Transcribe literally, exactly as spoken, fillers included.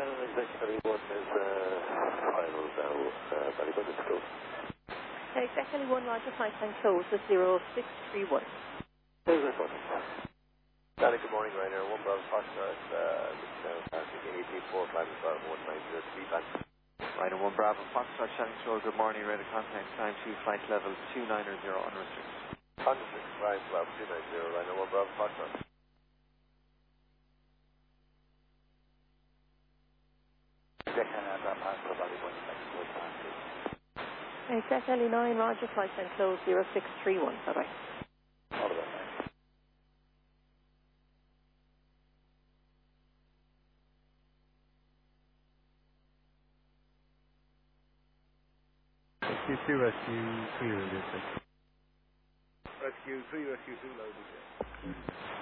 Executive one is uh, final now, uh, very good at school. Executive one, Roger, flight time close is zero six three one. There's this one. Danny, good morning, Ryanair. One Bravo Foxtrot, uh, now passing eighteen four, climbing about one nine zero three band. Ryanair one Bravo Foxtrot, Shannon Shore, good morning, radar contact, time two, flight level two nine zero, unrestricted. Unrestricted, Ryan twelve two nine zero, Ryanair one Bravo Foxtrot. Executive nine, Roger, flight time close zero six three one. Bye-bye. All of that, Rescue two, rescue three, radio check. Rescue three, rescue two, loaded. Yeah.